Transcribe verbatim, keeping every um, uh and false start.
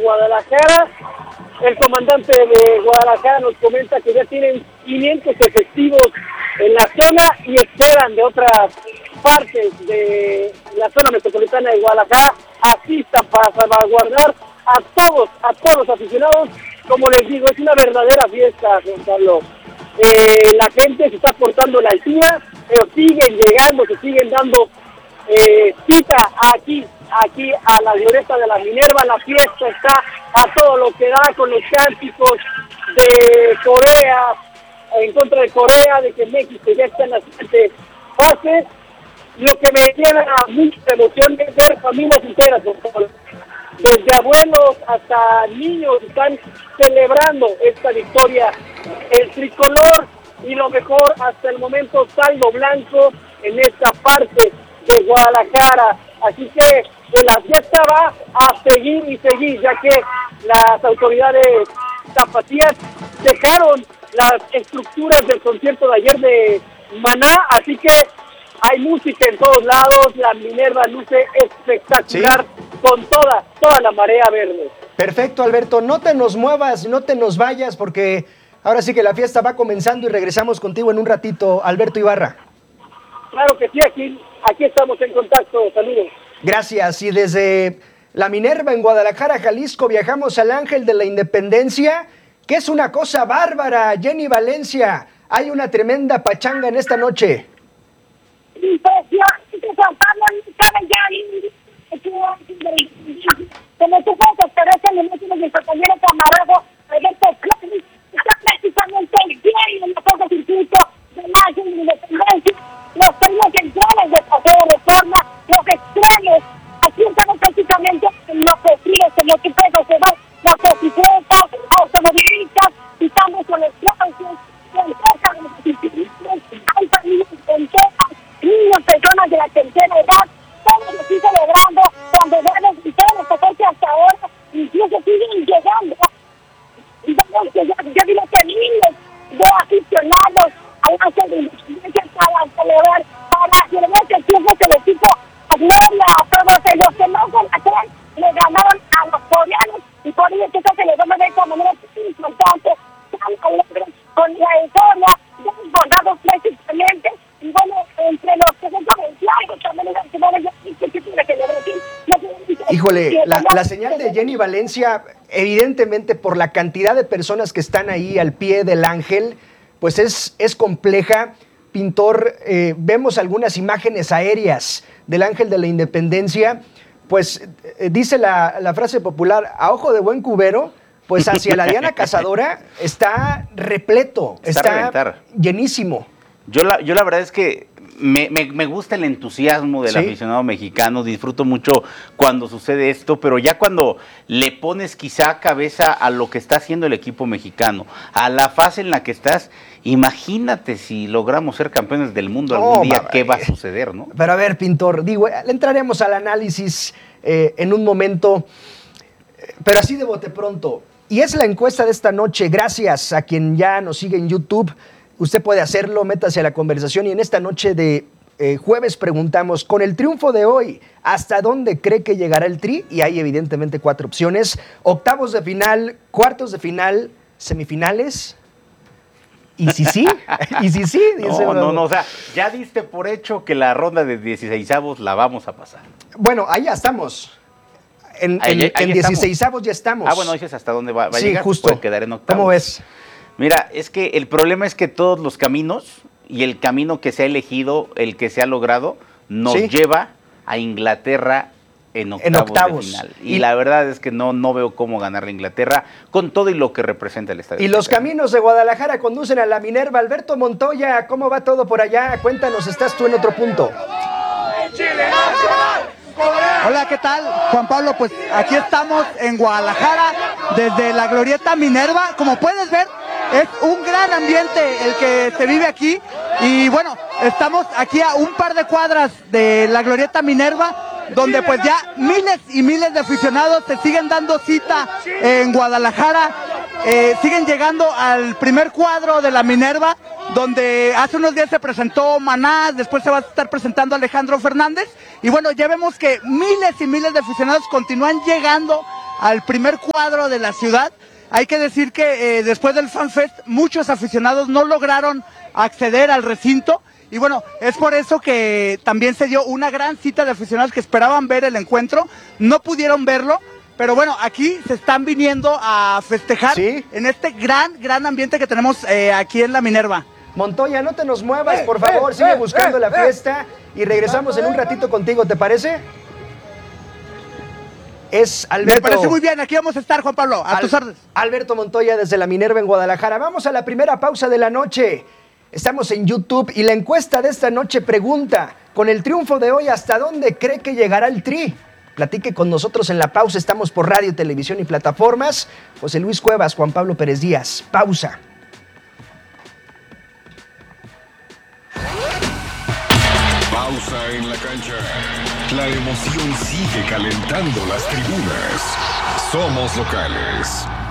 Guadalajara. El comandante de Guadalajara nos comenta que ya tienen quinientos efectivos en la zona y esperan de otras partes de la zona metropolitana de Guadalajara asistan para salvaguardar a todos, a todos los aficionados. Como les digo, es una verdadera fiesta, Juan Pablo. Eh, la gente se está portando la altura, pero siguen llegando, se siguen dando eh, cita aquí, aquí a la glorieta de la Minerva. La fiesta está a todo lo que da con los cánticos de Corea, en contra de Corea, de que México ya está en la siguiente fase. Lo que me llena mucha emoción es ver familias enteras, desde abuelos hasta niños están celebrando esta victoria. El tricolor y lo mejor hasta el momento saldo blanco en esta parte de Guadalajara. Así que pues, la fiesta va a seguir y seguir, ya que las autoridades tapatías dejaron las estructuras del concierto de ayer de Maná, así que hay música en todos lados. La Minerva luce espectacular, sí, con toda, toda la marea verde. Perfecto, Alberto, no te nos muevas, no te nos vayas, porque ahora sí que la fiesta va comenzando y regresamos contigo en un ratito, Alberto Ibarra. Claro que sí, aquí, aquí estamos en contacto, saludos. Gracias, y desde la Minerva en Guadalajara, Jalisco, viajamos al Ángel de la Independencia, que es una cosa bárbara. Jenny Valencia, hay una tremenda pachanga en esta noche. Impresionante, Juan Pablo, saben ya, como tú puedes esperar, en el último mi compañero camarógrafo, Alberto Clóvis, está precisamente el pie en el poco circuito de Mayo y Independencia. Los premios centrales de Paseo de Reforma, los extraños, aquí estamos prácticamente en los testigos, en los que se van las bicicletas, automovilistas, y estamos con los clóvis, con cerca de los bicicletas, hay familias enteras, niños, personas de la tercera edad, todos los siguen celebrando, cuando vean y todos los pasajes hasta ahora, incluso siguen llegando. Y vamos que ya, ya vino que niños, de aficionados, al Ángel de Independencia para celebrar, para celebrar que siempre se les hizo a gloria a todos los que no conocen, le ganaron a los coreanos, y por ello que se celebró de esta manera importante, tan alegre, con la historia, de bordados precisamente. Y bueno, entre los que son comerciales, también es que van a Híjole, la, la señal de Jenny Valencia, evidentemente por la cantidad de personas que están ahí al pie del Ángel, pues es, es compleja. Pintor, eh, vemos algunas imágenes aéreas del Ángel de la Independencia, pues eh, dice la, la frase popular, a ojo de buen cubero, pues hacia la Diana Cazadora está repleto, está, está llenísimo. Yo la, yo la verdad es que me, me, me gusta el entusiasmo del ¿Sí? aficionado mexicano, disfruto mucho cuando sucede esto, pero ya cuando le pones quizá cabeza a lo que está haciendo el equipo mexicano, a la fase en la que estás, imagínate si logramos ser campeones del mundo algún oh, día, ¿qué va a suceder, no? Pero a ver, Pintor, digo, le entraremos al análisis eh, en un momento, pero así de bote pronto. Y es la encuesta de esta noche, gracias a quien ya nos sigue en YouTube. Usted puede hacerlo, métase a la conversación, y en esta noche de eh, jueves preguntamos, con el triunfo de hoy, ¿hasta dónde cree que llegará el Tri? Y hay evidentemente cuatro opciones: octavos de final, cuartos de final, semifinales. ¿Y si sí? ¿Y si sí? Dice no, no, no, o sea, ya diste por hecho que la ronda de dieciseisavos la vamos a pasar. Bueno, ahí ya estamos. En, ahí, en, ahí en dieciseisavos ya estamos. Ah, bueno, dices hasta dónde va, va sí, a llegar. Justo. Puede quedar en octavos. ¿Cómo ves? Mira, es que el problema es que todos los caminos y el camino que se ha elegido, el que se ha logrado, nos ¿Sí? lleva a Inglaterra en octavos, en octavos. de final. Y, y la verdad es que no, no veo cómo ganar la Inglaterra con todo y lo que representa el estadio. Y los caminos de Guadalajara conducen a la Minerva. Alberto Montoya, ¿cómo va todo por allá? Cuéntanos, estás tú en otro punto. Hola, ¿qué tal? Juan Pablo, pues aquí estamos en Guadalajara, desde la Glorieta Minerva. Como puedes ver, es un gran ambiente el que se vive aquí. Y bueno, estamos aquí a un par de cuadras de la Glorieta Minerva, donde pues ya miles y miles de aficionados se siguen dando cita en Guadalajara. Eh, siguen llegando al primer cuadro de la Minerva, donde hace unos días se presentó Maná, después se va a estar presentando Alejandro Fernández. Y bueno, ya vemos que miles y miles de aficionados continúan llegando al primer cuadro de la ciudad. Hay que decir que eh, después del FanFest muchos aficionados no lograron acceder al recinto y bueno, es por eso que también se dio una gran cita de aficionados que esperaban ver el encuentro, no pudieron verlo, pero bueno, aquí se están viniendo a festejar ¿Sí? en este gran, gran ambiente que tenemos eh, aquí en la Minerva. Montoya, no te nos muevas, por favor, sigue buscando la fiesta y regresamos en un ratito contigo, ¿te parece? Es Alberto. Me parece muy bien, aquí vamos a estar, Juan Pablo, a Al, tus órdenes. Alberto Montoya desde la Minerva en Guadalajara. Vamos a la primera pausa de la noche. Estamos en YouTube y la encuesta de esta noche pregunta, con el triunfo de hoy, ¿hasta dónde cree que llegará el Tri? Platique con nosotros en la pausa, estamos por radio, televisión y plataformas. José Luis Cuevas, Juan Pablo Pérez Díaz. Pausa. Pausa en la cancha. La emoción sigue calentando las tribunas. Somos locales.